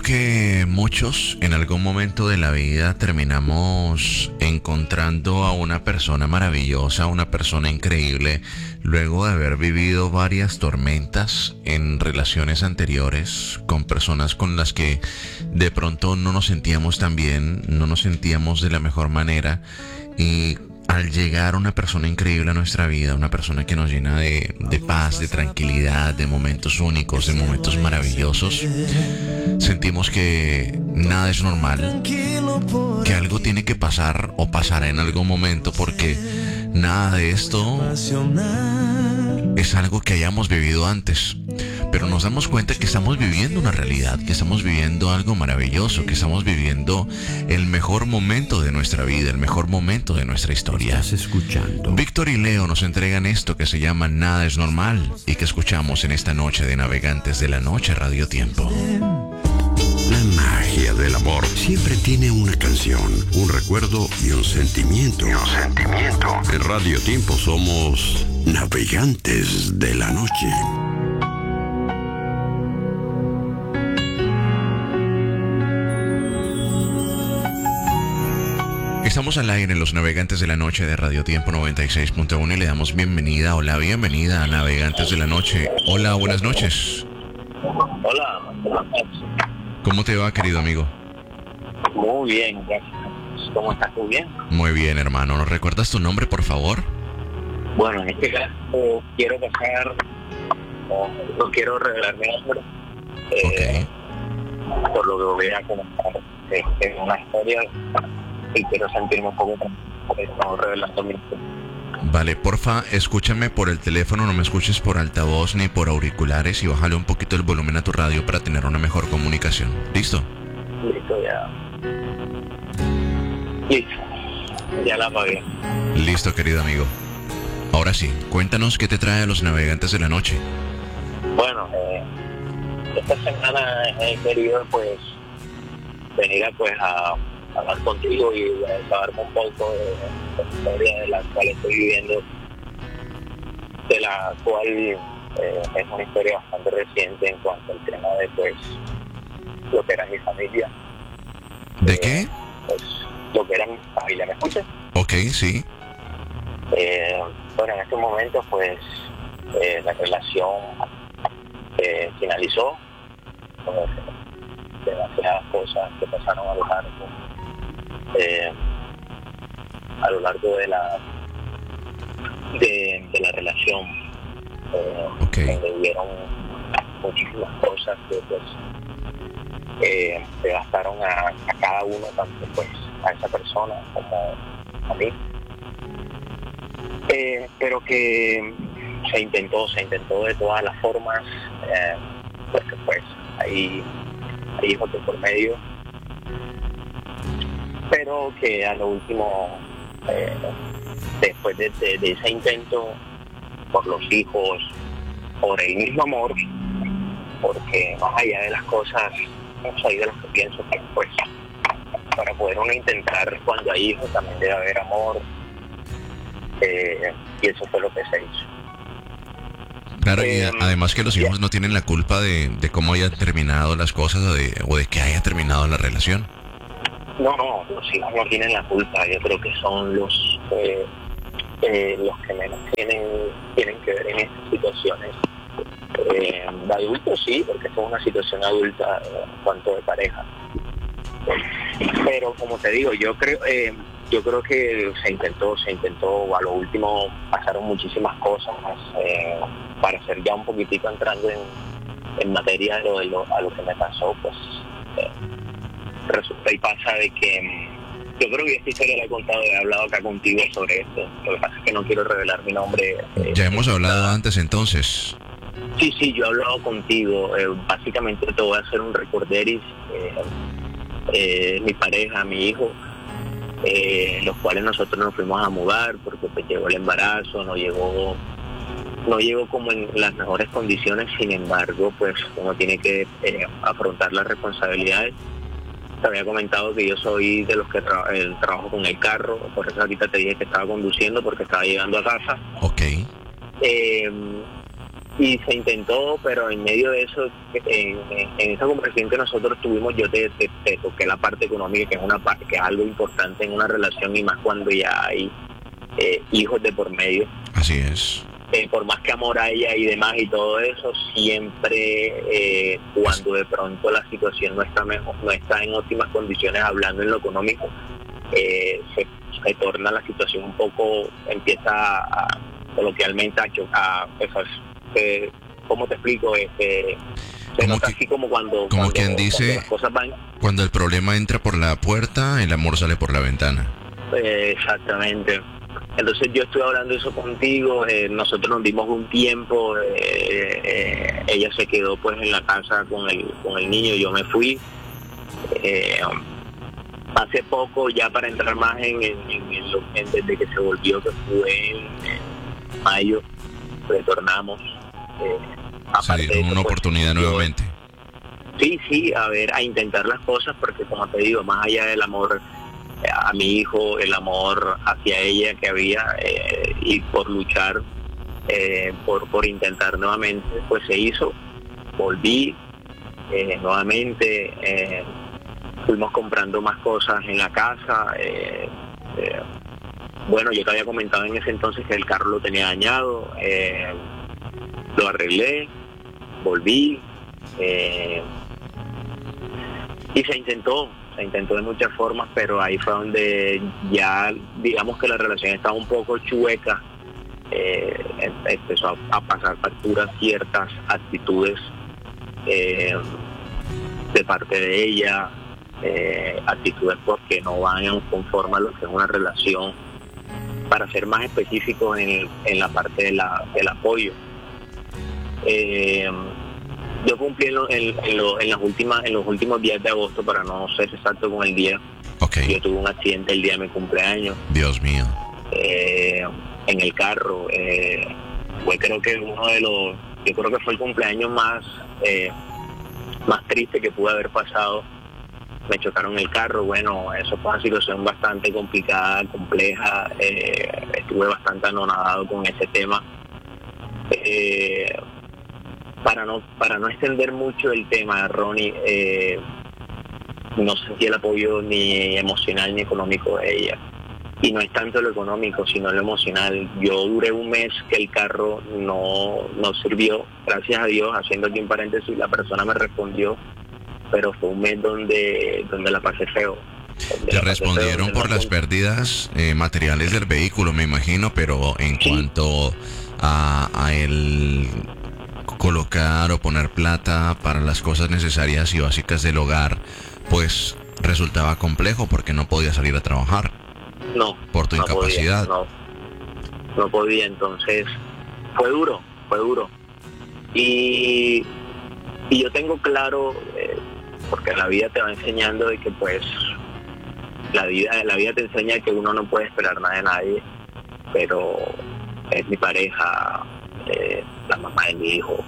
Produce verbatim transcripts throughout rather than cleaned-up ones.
que muchos en algún momento de la vida terminamos encontrando a una persona maravillosa, una persona increíble, luego de haber vivido varias tormentas en relaciones anteriores con personas con las que de pronto no nos sentíamos tan bien, no nos sentíamos de la mejor manera, y al llegar una persona increíble a nuestra vida, una persona que nos llena de, de paz, de tranquilidad, de momentos únicos, de momentos maravillosos, sentimos que nada es normal, que algo tiene que pasar o pasará en algún momento, porque nada de esto es algo que hayamos vivido antes. Pero nos damos cuenta que estamos viviendo una realidad, que estamos viviendo algo maravilloso, que estamos viviendo el mejor momento de nuestra vida, el mejor momento de nuestra historia. Estás escuchando. Víctor y Leo nos entregan esto que se llama Nada es Normal y que escuchamos en esta noche de Navegantes de la Noche Radio Tiempo. La magia del amor siempre tiene una canción, un recuerdo y un sentimiento. Y un sentimiento. En Radio Tiempo somos Navegantes de la Noche. Estamos al aire en los Navegantes de la Noche de Radio Tiempo noventa y seis punto uno y le damos bienvenida o la bienvenida a Navegantes de la Noche. Hola, buenas noches. Hola, buenas noches. ¿Cómo te va, querido amigo? Muy bien, gracias. ¿Cómo estás? ¿Tú bien? Muy bien, hermano. ¿Nos recuerdas tu nombre, por favor? Bueno, en este caso quiero pasar, no, no quiero revelar mi nombre, eh, Ok. por lo que voy a comentar este, una historia y quiero sentirme un poco tranquilo, no revelando mi nombre. Vale, porfa, escúchame por el teléfono, no me escuches por altavoz ni por auriculares y bájale un poquito el volumen a tu radio para tener una mejor comunicación. ¿Listo? Listo, ya. Listo, ya la apagué. Listo, querido amigo. Ahora sí, cuéntanos qué te trae a los Navegantes de la Noche. Bueno, eh, esta semana he querido pues venir a, pues, a hablar contigo y a desahogarme un poco de la historia de la cual estoy viviendo, de la cual eh, es una historia bastante reciente en cuanto al tema de pues lo que era mi familia. ¿De Eh, qué? Pues lo que era mi familia, ¿me escuchas? Ok, sí. Eh, bueno, en este momento pues eh, la relación eh, finalizó, pues, demasiadas cosas que pasaron a lo largo eh, a lo largo de la de, de la relación, eh, Ok. donde hubieron muchísimas cosas que pues eh, devastaron a, a cada uno, tanto pues a esa persona como a mí. Eh, pero que se intentó, se intentó de todas las formas, eh, porque pues hay, hay hijos de por medio, pero que a lo último, eh, después de, de, de ese intento, por los hijos, por el mismo amor, porque más allá de las cosas, no soy de los que pienso que pues para poder uno intentar cuando hay hijos también debe haber amor. Eh, y eso fue lo que se hizo. Claro, y Eh, además que los hijos ya. no tienen la culpa de, de cómo hayan terminado las cosas o de, o de que haya terminado la relación. No, no, los hijos no tienen la culpa. Yo creo que son los eh, eh, los que menos tienen tienen que ver en estas situaciones. Eh, de adultos sí, porque esto es una situación adulta eh, en cuanto de pareja. Pero como te digo, yo creo eh, yo creo que se intentó, se intentó, a lo último pasaron muchísimas cosas eh, para ser ya un poquitito entrando en, en materia de lo, de lo, a lo que me pasó, pues eh, resulta y pasa de que mm, yo creo que esta historia la he contado, he hablado acá contigo sobre esto. Lo que pasa es que no quiero revelar mi nombre. Eh, Ya hemos hablado eh, antes entonces. Sí, sí, yo he hablado contigo. Eh, básicamente te voy a hacer un recorderis. Eh, eh, mi pareja, mi hijo, eh, los cuales nosotros nos fuimos a mudar porque pues llegó el embarazo, no llegó, no llegó como en las mejores condiciones. Sin embargo, pues uno tiene que eh, afrontar las responsabilidades. Te había comentado que yo soy de los que tra- el trabajo con el carro, por eso ahorita te dije que estaba conduciendo porque estaba llegando a casa. Ok. Eh, y se intentó, pero en medio de eso, en, en esa conversación que nosotros tuvimos, yo te, te, te toqué la parte económica, que es una parte que es algo importante en una relación, y más cuando ya hay eh, hijos de por medio. Así es. Eh, por más que amor a ella y demás y todo eso, siempre eh, cuando de pronto la situación no está mejor, no está en óptimas condiciones, hablando en lo económico, eh, se, se torna la situación un poco, empieza a, a coloquialmente a chocar, pues, eh, ¿cómo te explico? Este, se nota que, así como cuando, como cuando, quien dice, cuando las cosas van, cuando el problema entra por la puerta, el amor sale por la ventana. Eh, exactamente. Entonces yo estuve hablando eso contigo, eh, nosotros nos dimos un tiempo, eh, eh, ella se quedó pues en la casa con el con el niño, yo me fui. Eh, hace poco, ya para entrar más en, en, en, en, lo, en desde que se volvió, que fue en, en mayo, retornamos. Eh, Se dieron una pues, oportunidad yo, nuevamente. Sí, sí, a ver, a intentar las cosas, porque como te digo, más allá del amor a mi hijo, el amor hacia ella que había, eh, y por luchar, eh, por por intentar nuevamente, pues se hizo. Volví eh, nuevamente, eh, fuimos comprando más cosas en la casa. Eh, eh, bueno, yo te había comentado en ese entonces que el carro lo tenía dañado, eh, lo arreglé, volví, eh, y se intentó. Se intentó de muchas formas, pero ahí fue donde ya, digamos que la relación estaba un poco chueca. Eh, empezó a, a pasar facturas ciertas actitudes eh, de parte de ella, eh, actitudes porque no van conforme a lo que es una relación. Para ser más específicos en, en la parte de la, del apoyo. Eh, Yo cumplí en, lo, en, en, lo, en las últimas en los últimos días de agosto, para no ser exacto con el día. Okay. Yo tuve un accidente el día de mi cumpleaños. Dios mío. Eh, en el carro. Eh, fue creo que uno de los, yo creo que fue el cumpleaños más eh, más triste que pude haber pasado. Me chocaron el carro. Bueno, eso fue una situación bastante complicada, compleja. Eh, estuve bastante anonadado con ese tema. Eh, Para no para no extender mucho el tema, Ronnie, eh, no sentí el apoyo ni emocional ni económico de ella. Y no es tanto lo económico, sino lo emocional. Yo duré un mes que el carro no, no sirvió, gracias a Dios, haciendo aquí un paréntesis, la persona me respondió, pero fue un mes donde, donde la pasé feo. Te respondieron feo, por las pérdidas eh, materiales del vehículo, me imagino, pero en sí. cuanto a, a el... colocar o poner plata para las cosas necesarias y básicas del hogar, pues resultaba complejo porque no podía salir a trabajar. No. Por tu no incapacidad. Podía, no, no podía, entonces fue duro, fue duro. Y, y yo tengo claro, eh, porque la vida te va enseñando de que pues la vida, la vida te enseña que uno no puede esperar nada de nadie, pero es mi pareja, Eh, la mamá de mi hijo.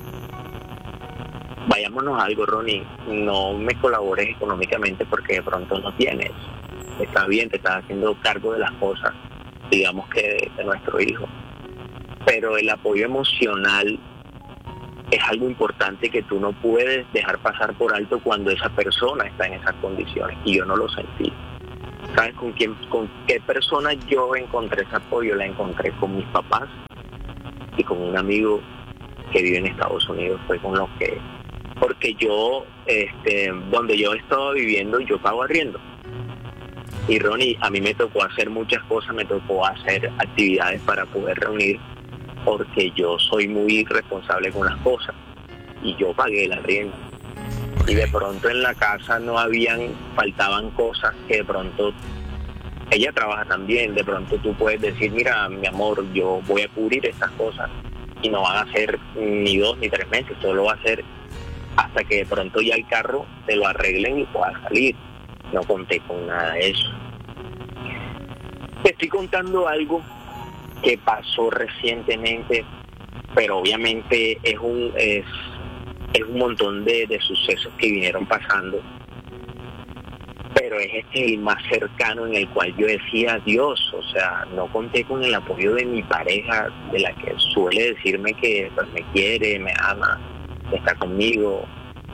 Vayámonos a algo, Ronnie, no me colabores económicamente porque de pronto no tienes. Está bien, te estás haciendo cargo de las cosas, digamos que de, de nuestro hijo, pero el apoyo emocional es algo importante que tú no puedes dejar pasar por alto cuando esa persona está en esas condiciones, y yo no lo sentí. ¿Sabes con quién, con qué persona yo encontré ese apoyo? La encontré con mis papás y con un amigo que vive en Estados Unidos. Fue con los que, porque yo, este, donde yo estaba viviendo, yo pago arriendo. Y Ronnie, a mí me tocó hacer muchas cosas, me tocó hacer actividades para poder reunir, porque yo soy muy responsable con las cosas, y yo pagué el arriendo. Okay. Y de pronto en la casa no habían, faltaban cosas que de pronto, ella trabaja también, de pronto tú puedes decir, mira, mi amor, yo voy a cubrir estas cosas, y no van a ser ni dos ni tres meses, solo va a ser hasta que de pronto ya el carro te lo arreglen y pueda salir. No conté con nada de eso. Te estoy contando algo que pasó recientemente, pero obviamente es un es, es un montón de, de sucesos que vinieron pasando. pero es este el más cercano en el cual yo decía Dios, o sea, no conté con el apoyo de mi pareja, de la que suele decirme que pues, me quiere, me ama, está conmigo.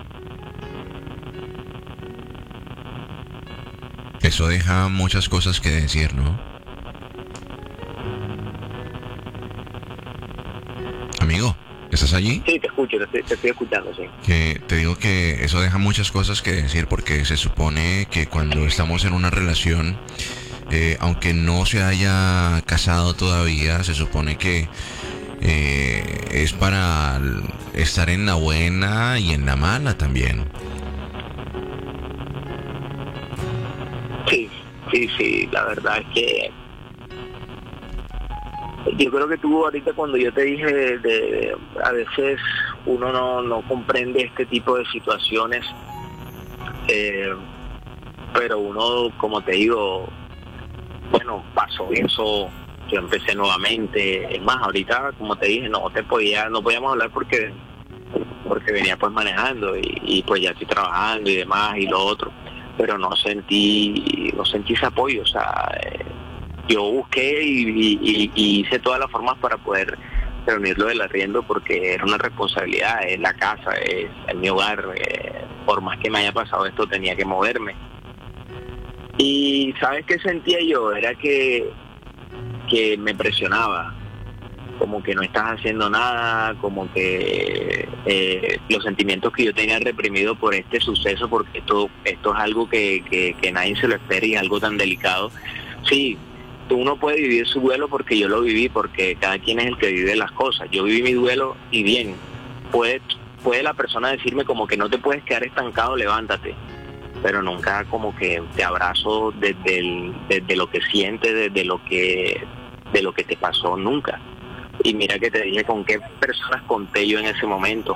Eso deja muchas cosas que decir, ¿no? Amigo, ¿estás allí? Sí, te escucho, te estoy, te estoy escuchando, sí. Que te digo que eso deja muchas cosas que decir porque se supone que cuando estamos en una relación, eh, aunque no se haya casado todavía, se supone que eh, es para estar en la buena y en la mala también. Sí, sí, sí, la verdad es que yo creo que tú ahorita cuando yo te dije de, de- a veces uno no, no comprende este tipo de situaciones, eh, pero uno, como te digo, bueno, pasó eso, yo empecé nuevamente, es más, ahorita, como te dije, no te podía, no podíamos hablar porque porque venía pues manejando y, y pues ya estoy trabajando y demás y lo otro, pero no sentí, no sentí ese apoyo, o sea, eh, yo busqué y, y- y- y hice todas las formas para poder reunirlo del arriendo porque era una responsabilidad, es la casa, es, es mi hogar, eh, por más que me haya pasado esto tenía que moverme. Y ¿sabes qué sentía yo? Era que, que me presionaba, como que no estás haciendo nada, como que eh, los sentimientos que yo tenía reprimido por este suceso, porque esto esto es algo que, que, que nadie se lo espera y es algo tan delicado. Sí, uno puede vivir su duelo porque yo lo viví, porque cada quien es el que vive las cosas. Yo viví mi duelo y bien, puede, puede la persona decirme como que no te puedes quedar estancado, levántate, pero nunca como que te abrazo desde, el, desde lo que sientes, desde lo que, de lo que te pasó, nunca. Y mira que te dije con qué personas conté yo en ese momento.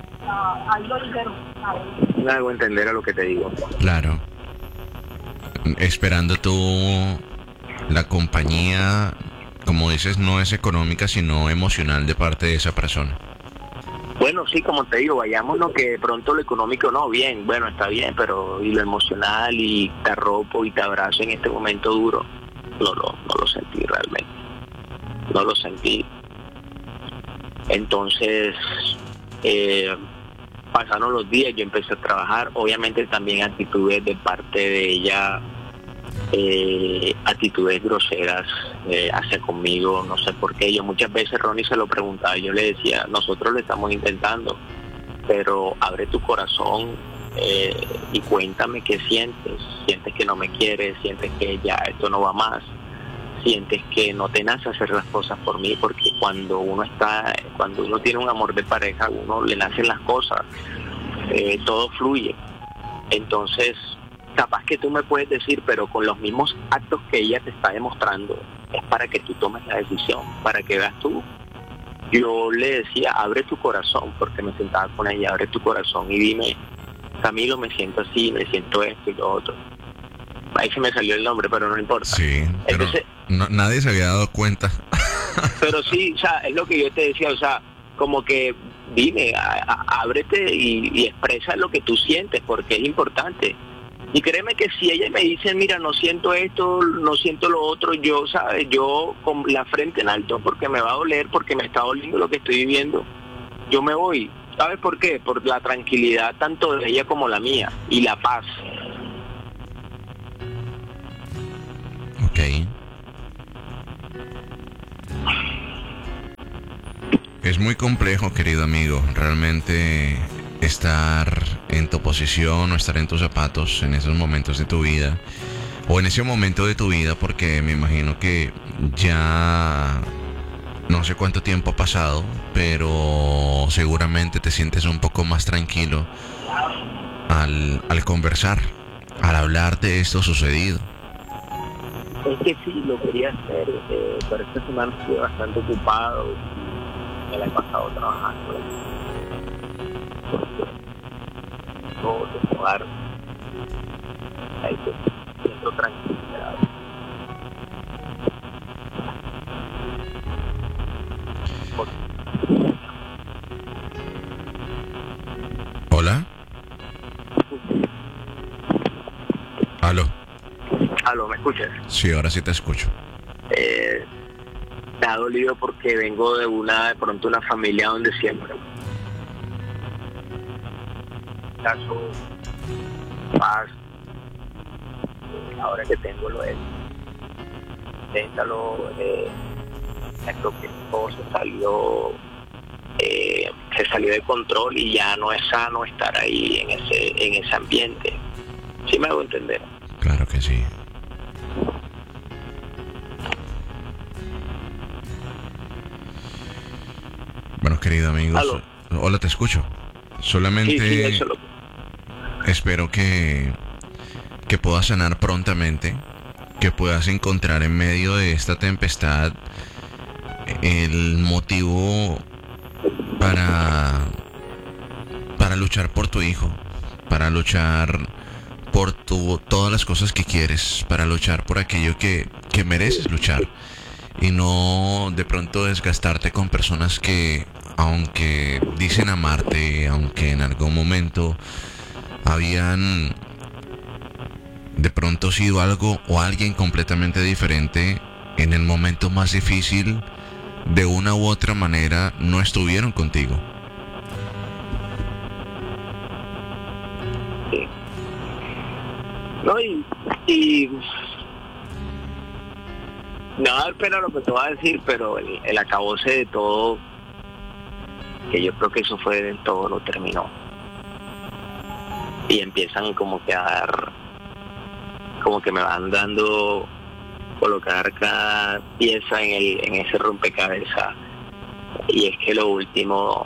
No hago entender a lo que te digo. Claro. Esperando tú la compañía, como dices, no es económica, sino emocional de parte de esa persona. Bueno, sí, como te digo, vayámonos que de pronto lo económico no, bien, bueno, está bien, pero y lo emocional y te arropo y te abrazo en este momento duro, no lo, no lo sentí realmente. No lo sentí. Entonces, eh, pasaron los días, yo empecé a trabajar, obviamente también actitudes de parte de ella, eh, actitudes groseras eh, hacia conmigo, no sé por qué. Yo muchas veces, Ronnie, se lo preguntaba, yo le decía, nosotros lo estamos intentando, pero abre tu corazón eh, y cuéntame qué sientes. Sientes que no me quieres, sientes que ya esto no va más, sientes que no te nace hacer las cosas por mí, porque cuando uno está, cuando uno tiene un amor de pareja, a uno le nacen las cosas, eh, todo fluye. Entonces, capaz que tú me puedes decir, pero con los mismos actos que ella te está demostrando, es para que tú tomes la decisión, para que veas tú. Yo le decía, abre tu corazón, porque me sentaba con ella, abre tu corazón y dime, Camilo, me siento así, me siento esto y lo otro. Ahí se me salió el nombre, pero no importa. Sí, pero Entonces, no- nadie se había dado cuenta. pero sí, o sea, es lo que yo te decía, o sea, como que dime, a- a- ábrete y, y expresa lo que tú sientes, porque es importante. Y créeme que si ella me dice, mira, no siento esto, no siento lo otro, yo, ¿sabes? Yo con la frente en alto, porque me va a doler, porque me está doliendo lo que estoy viviendo, yo me voy. ¿Sabes por qué? Por la tranquilidad tanto de ella como la mía, y la paz. Ok. Es muy complejo, querido amigo, realmente estar en tu posición o estar en tus zapatos en esos momentos de tu vida o en ese momento de tu vida, porque me imagino que ya no sé cuánto tiempo ha pasado, pero seguramente te sientes un poco más tranquilo al, al conversar, al hablar de esto sucedido. Es que sí, lo quería hacer, eh, pero esta semana estuve bastante ocupado y me la he pasado trabajando. Todo de hogar, ahí te siento tranquilidad. Hola. Aló. Aló, ¿me escuchas? Sí, ahora sí te escucho. Eh, me ha dolido porque vengo de una, de pronto una familia donde siempre caso paz. Ahora que tengo lo de inténtalo, eh, creo que todo se salió eh, se salió de control y ya no es sano estar ahí en ese en ese ambiente. ¿Sí me hago entender? Claro que sí. Bueno, querido amigos, ¿Aló? hola, te escucho. Solamente Sí, sí, eso lo... espero que que puedas sanar prontamente, que puedas encontrar en medio de esta tempestad el motivo para para luchar por tu hijo, para luchar por tu, todas las cosas que quieres, para luchar por aquello que, que mereces luchar, y no de pronto desgastarte con personas que, aunque dicen amarte, aunque en algún momento habían de pronto sido algo o alguien completamente diferente, en el momento más difícil, de una u otra manera, no estuvieron contigo. Sí. No, y, y nada, espera lo que te voy a decir, pero el, el acabose de todo, que yo creo que eso fue del todo, lo terminó. Y empiezan como que a dar, como que me van dando, colocar cada pieza en el en ese rompecabezas. Y es que lo último,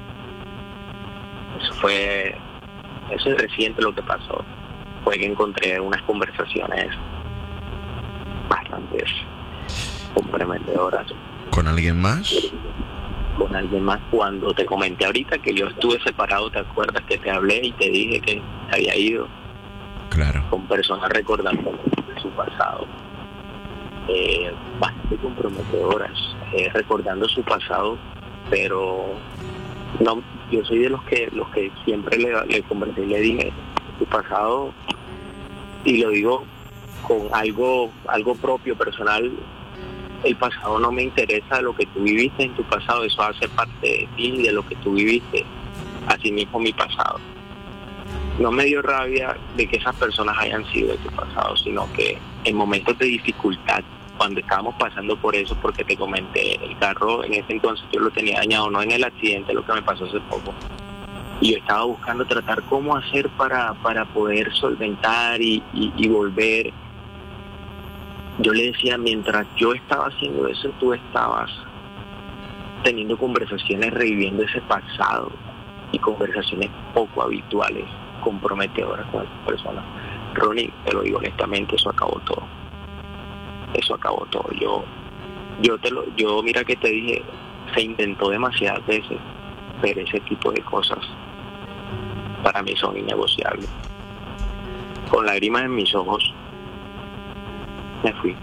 eso fue, eso es reciente lo que pasó, fue que encontré unas conversaciones bastante comprometedoras ¿Con alguien más? con alguien más. Cuando te comenté ahorita que yo estuve separado, ¿te acuerdas que te hablé y te dije que había ido? Claro. Con personas recordando su pasado, eh, bastante comprometedoras, eh, recordando su pasado, pero no, yo soy de los que los que siempre le, le conversé y le dije, tu pasado, y lo digo con algo algo propio, personal, el pasado no me interesa, lo que tú viviste en tu pasado, eso hace parte de ti, de lo que tú viviste, así mismo mi pasado. No me dio rabia de que esas personas hayan sido de tu pasado, sino que en momentos de dificultad, cuando estábamos pasando por eso, porque te comenté, el carro en ese entonces yo lo tenía dañado, no en el accidente, lo que me pasó hace poco. Y yo estaba buscando tratar cómo hacer para, para poder solventar y, y, y volver. Yo le decía, mientras yo estaba haciendo eso, tú estabas teniendo conversaciones, reviviendo ese pasado, y conversaciones poco habituales, comprometedoras con esas personas. Ronnie, te lo digo honestamente, eso acabó todo. Eso acabó todo. Yo, yo te lo, yo mira que te dije, se intentó demasiadas veces, pero ese tipo de cosas para mí son innegociables. Con lágrimas en mis ojos, me fui.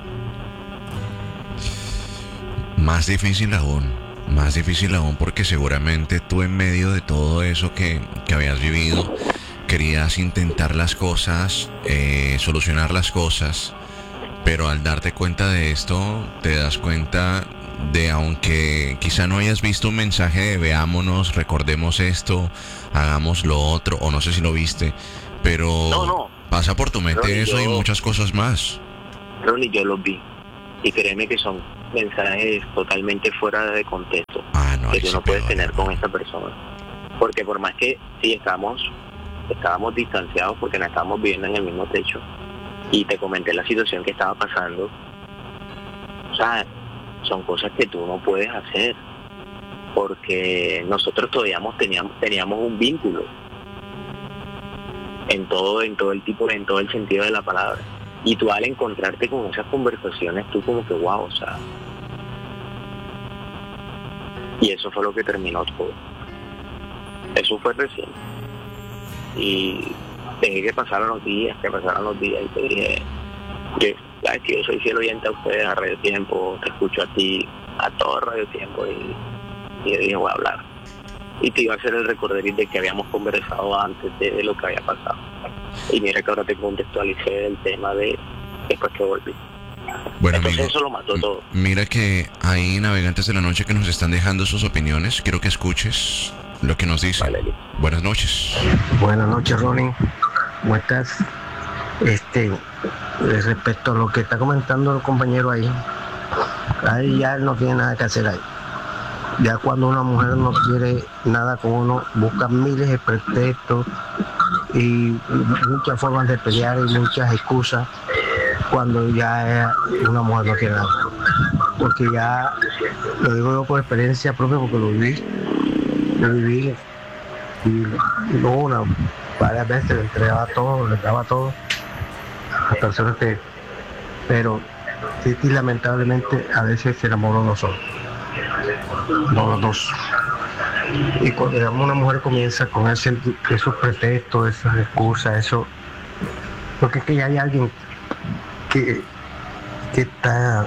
Más difícil aún, más difícil aún porque seguramente tú en medio de todo eso que, que habías vivido, querías intentar las cosas, eh, solucionar las cosas, pero al darte cuenta de esto, te das cuenta de, aunque quizá no hayas visto un mensaje de veámonos, recordemos esto, hagamos lo otro, o no sé si lo viste, pero no, no. pasa por tu mente Ronnie, eso yo, y muchas cosas más. Ronnie, yo los vi, y créeme que son mensajes totalmente fuera de contexto, Ah, no, que tú sí, no puedes peor, tener hermano. con esta persona, porque por más que sí estábamos estábamos distanciados porque no estábamos viviendo en el mismo techo, y te comenté la situación que estaba pasando, o sea, son cosas que tú no puedes hacer, porque nosotros todavía teníamos teníamos un vínculo en todo en todo el tipo en todo el sentido de la palabra, y tú al encontrarte con esas conversaciones, tú como que wow, o sea, y eso fue lo que terminó todo. Eso fue recién, y dejé que pasaran los días, que pasaran los días, y te dije, que sabes que yo soy fiel oyente a ustedes, a Radio Tiempo, te escucho a ti, a todo Radio Tiempo, y, y yo dije, voy a hablar. Y te iba a hacer el recorderis de que habíamos conversado antes de, de lo que había pasado. y mira que ahora te contextualicé el tema de después que volví. Bueno, entonces amigo, eso lo mató todo. Mira que hay navegantes de la noche que nos están dejando sus opiniones. Quiero que escuches lo que nos dicen. Vale. Buenas noches. Buenas noches, Ronnie. ¿Cómo estás? Este, respecto a lo que está comentando el compañero ahí, ahí ya él no tiene nada que hacer ahí. Ya cuando una mujer no quiere nada con uno, busca miles de pretextos y muchas formas de pelear y muchas excusas cuando ya una mujer no quiere nada. Porque ya, lo digo yo por experiencia propia, porque lo viví, lo viví y no una, varias veces le entregaba todo, le daba todo a personas que, pero sí, sí, lamentablemente a veces se enamoró nosotros, no los dos. Y cuando digamos, una mujer comienza con ese, esos pretextos, esas excusas, eso, porque es que ya hay alguien que, que está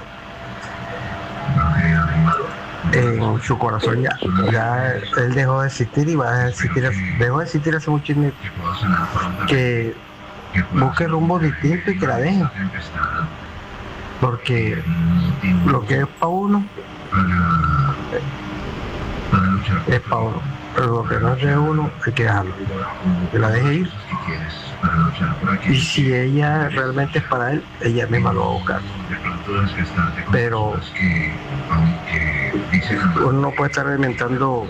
en su corazón, ya, ya él dejó de existir y va a existir, dejó de existir hace mucho tiempo, que busque rumbo distinto y que la dejen, porque lo que es para uno es para uno, pero lo que no es de uno hay que dejarlo, que la deje ir, y si ella realmente es para él, ella misma lo va a buscar. Pero uno no puede estar alimentando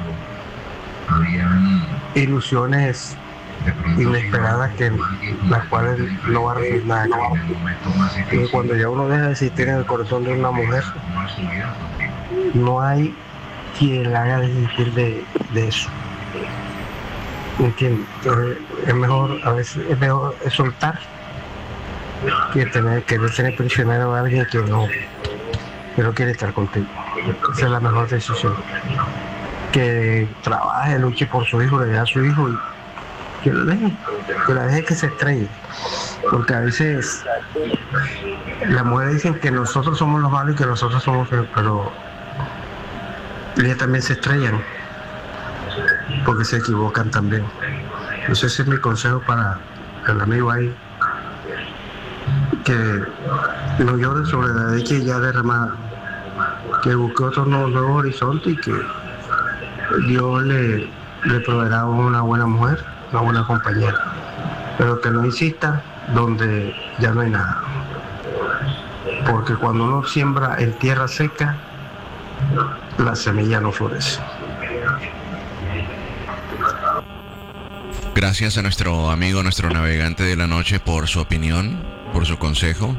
ilusiones inesperadas que las cuales no va a recibir nada. Y cuando ya uno deja de existir en el corazón de una mujer, no hay quien la haga desistir de, de eso. ¿Me entiendes? Entonces, es mejor, a veces es mejor soltar que tener que tener prisionero a alguien que no, que no quiere estar contigo. Esa es la mejor decisión. Que trabaje, luche por su hijo, le dé a su hijo y que lo deje, que la deje que se estrelle. Porque a veces las mujeres dicen que nosotros somos los malos y que nosotros somos feos, pero ellas también se estrellan porque se equivocan también. Entonces ese es mi consejo para el amigo ahí, que no llore sobre la leche ya derramada, que busque otro nuevo, nuevo horizonte y que Dios le, le proveerá una buena mujer, una buena compañera, pero que no insista donde ya no hay nada, porque cuando uno siembra en tierra seca, la semilla no florece. Gracias a nuestro amigo, nuestro navegante de la noche, por su opinión, por su consejo.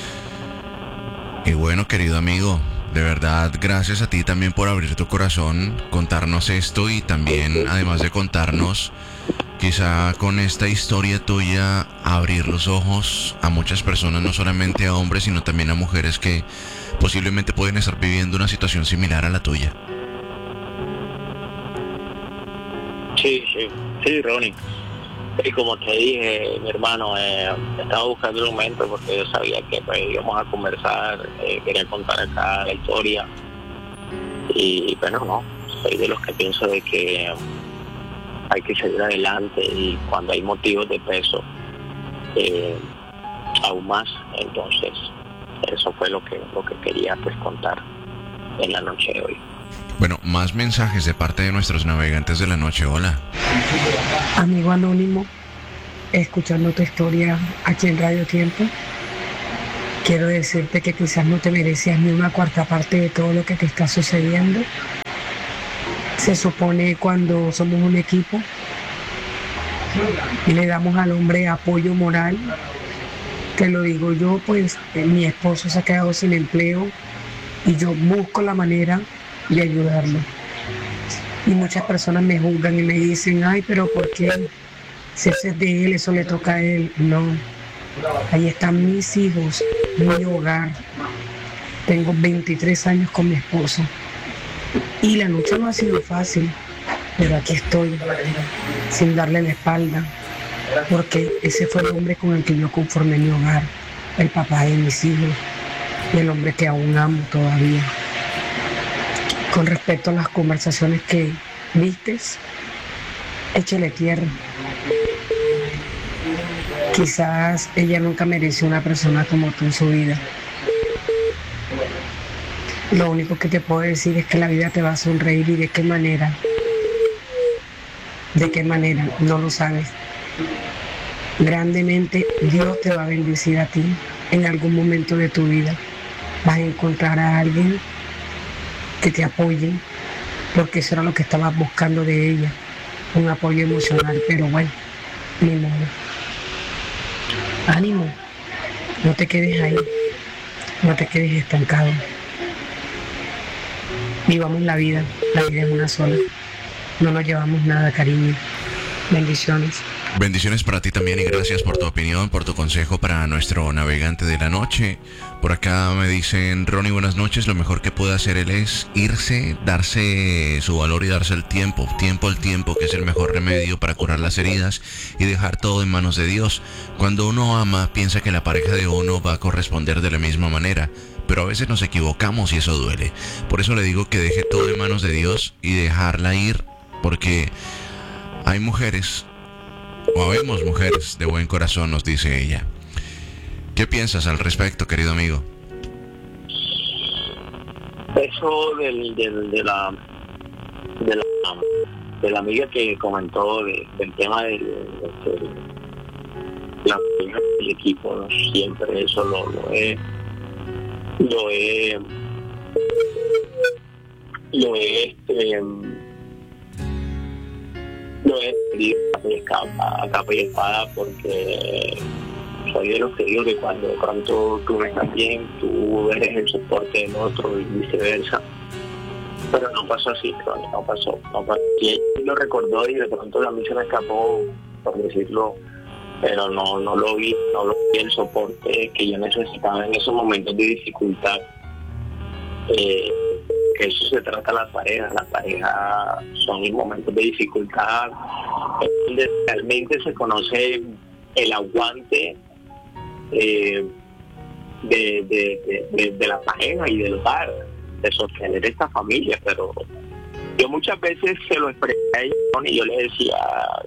Y bueno, querido amigo, de verdad, gracias a ti también por abrir tu corazón, contarnos esto y también, además de contarnos, quizá con esta historia tuya, abrir los ojos a muchas personas, no solamente a hombres, sino también a mujeres que posiblemente pueden estar viviendo una situación similar a la tuya. Sí, sí, sí, Ronnie. Y como te dije, mi hermano, eh, estaba buscando el momento porque yo sabía que pues, íbamos a conversar, eh, quería contar acá la historia. Y bueno, no, soy de los que pienso de que hay que seguir adelante y cuando hay motivos de peso, eh, aún más. Entonces, eso fue lo que, lo que quería pues contar en la noche de hoy. Bueno, más mensajes de parte de nuestros navegantes de la noche. Hola. Amigo anónimo, escuchando tu historia aquí en Radio Tiempo, quiero decirte que quizás no te merecías ni una cuarta parte de todo lo que te está sucediendo. Se supone cuando somos un equipo y le damos al hombre apoyo moral, te lo digo yo, pues mi esposo se ha quedado sin empleo y yo busco la manera de ayudarlo. Y muchas personas me juzgan y me dicen, ay, pero ¿por qué? Si eso es de él, eso le toca a él. No, ahí están mis hijos, mi hogar. Tengo veintitrés años con mi esposo y la lucha no ha sido fácil, pero aquí estoy, sin darle la espalda, porque ese fue el hombre con el que yo conformé mi hogar, el papá de mis hijos y el hombre que aún amo todavía. Con respecto a las conversaciones que vistes, échale tierra. Quizás ella nunca mereció una persona como tú en su vida. Lo único que te puedo decir es que la vida te va a sonreír, y de qué manera. ¿De qué manera? No lo sabes. Grandemente Dios te va a bendecir a ti en algún momento de tu vida. Vas a encontrar a alguien que te apoye, porque eso era lo que estabas buscando de ella, un apoyo emocional. Pero bueno, ni modo. Ánimo, no te quedes ahí, no te quedes estancado. Vivamos la vida, la vida es una sola. No nos llevamos nada, cariño. Bendiciones. Bendiciones para ti también, y gracias por tu opinión, por tu consejo para nuestro navegante de la noche. Por acá me dicen: Ronnie, buenas noches. Lo mejor que puede hacer él es irse, darse su valor y darse el tiempo. Tiempo al tiempo, que es el mejor remedio para curar las heridas y dejar todo en manos de Dios. Cuando uno ama, piensa que la pareja de uno va a corresponder de la misma manera, pero a veces nos equivocamos y eso duele. Por eso le digo que deje todo en manos de Dios y dejarla ir, porque hay mujeres, o habemos mujeres de buen corazón, nos dice ella. ¿Qué piensas al respecto, querido amigo? Eso del, del, de, la, de la de la amiga que comentó de, del tema del, del, la, del equipo, ¿no? Siempre eso lo, lo he lo he lo he este lo he pedido a capa y espada, porque soy de los que digo que cuando de pronto tú no estás bien, tú eres el soporte del otro y viceversa. Pero no pasó así, no pasó, no pasó. Y ella lo recordó y de pronto a mí se me escapó, por decirlo, pero no no lo vi, no lo vi el soporte que yo necesitaba en esos momentos de dificultad. Eh, que eso se trata de las parejas, las parejas son los momentos de dificultad, donde realmente se conoce el aguante eh, de, de, de, de la pareja y del hogar, de sostener esta familia. Pero yo muchas veces se lo expresé a ella y yo le decía: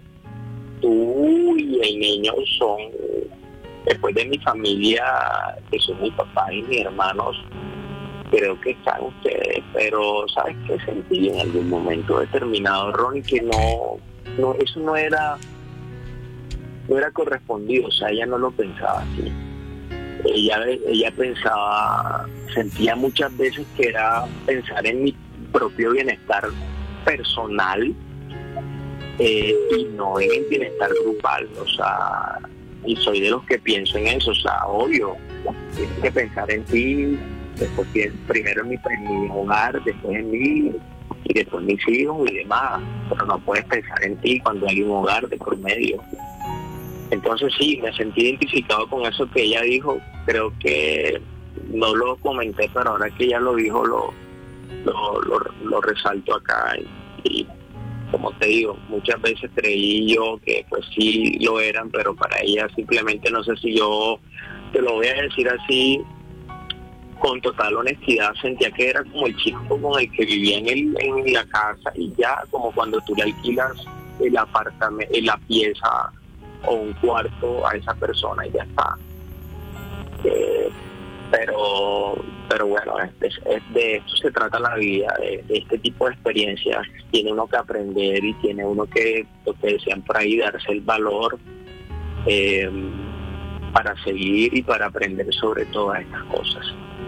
tú y el niño son, después de mi familia, que son mi papá y mis hermanos, creo que están ustedes. Pero ¿sabes qué sentí en algún momento determinado, Ronnie? Que no, no eso no era no era correspondido. O sea, ella no lo pensaba así. Ella, ella pensaba, sentía muchas veces que era pensar en mi propio bienestar personal, eh, y no en el bienestar grupal. O sea, y soy de los que pienso en eso. O sea, obvio, tienes que pensar en ti, después primero en mi, en mi hogar, después en mí y después mis hijos y demás, pero no puedes pensar en ti cuando hay un hogar de por medio. Entonces sí, me sentí identificado con eso que ella dijo. Creo que no lo comenté, pero ahora que ella lo dijo, lo lo, lo, lo resalto acá. Y, y como te digo, muchas veces creí yo que pues sí lo eran, pero para ella simplemente, no sé si yo te lo voy a decir así con total honestidad, sentía que era como el chico con el que vivía en, el, en la casa, y ya como cuando tú le alquilas el apartamento, la pieza o un cuarto a esa persona y ya está. Eh, pero pero bueno, es, es de esto se trata la vida, de, de este tipo de experiencias. Tiene uno que aprender y tiene uno que, lo que decían por ahí, darse el valor eh, para seguir y para aprender sobre todas estas cosas.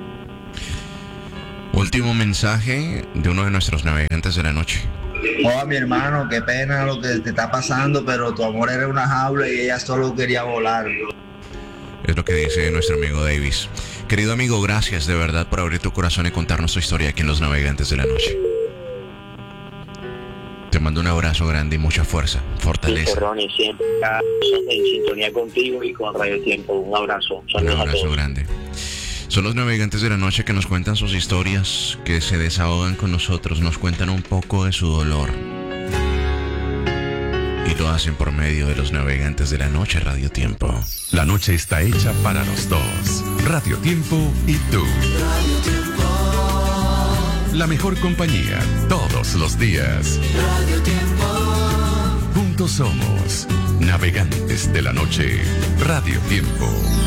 Último mensaje de uno de nuestros navegantes de la noche. Oh, mi hermano, qué pena lo que te está pasando, pero tu amor era una jaula y ella solo quería volar. Es lo que dice nuestro amigo Davis. Querido amigo, gracias de verdad por abrir tu corazón y contarnos tu historia aquí en Los Navegantes de la Noche. Te mando un abrazo grande y mucha fuerza, fortaleza. Sí, Ronnie, siempre en sintonía contigo y con Radio Tiempo. Un abrazo. Un abrazo grande. Son los navegantes de la noche que nos cuentan sus historias, que se desahogan con nosotros, nos cuentan un poco de su dolor. Y lo hacen por medio de los navegantes de la noche, Radio Tiempo. La noche está hecha para los dos. Radio Tiempo y tú. Radio Tiempo. La mejor compañía todos los días. Radio Tiempo. Juntos somos Navegantes de la noche, Radio Tiempo.